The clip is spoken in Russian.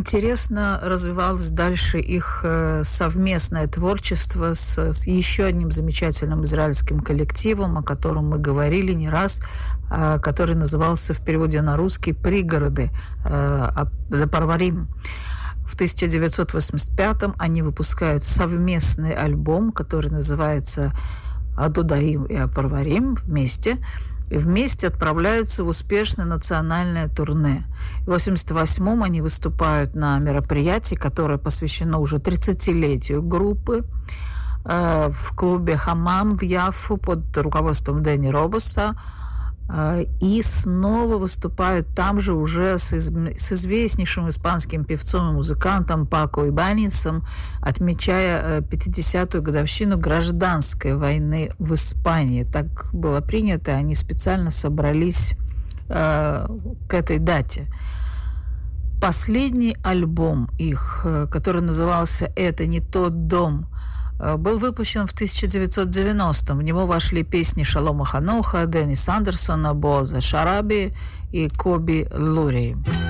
интересно развивалось дальше их совместное творчество с еще одним замечательным израильским коллективом, о котором мы говорили не раз, который назывался в переводе на русский «Пригороды», «Парварим». В 1985-м они выпускают совместный альбом, который называется «Адудаим и Апарварим» вместе. И вместе отправляются в успешное национальное турне. В 1988-м они выступают на мероприятии, которое посвящено уже 30-летию группы в клубе «Хамам» в Яффу под руководством Дэнни Робоса. И снова выступают там же уже с известнейшим испанским певцом и музыкантом Пако Ибанисом, отмечая 50-ю годовщину гражданской войны в Испании. Так было принято, они специально собрались к этой дате. Последний альбом их, который назывался «Это не тот дом», был выпущен в 1990-м. В него вошли песни Шалома Ханоха, Денниса Андерсона, Боаза Шараби и Коби Лури.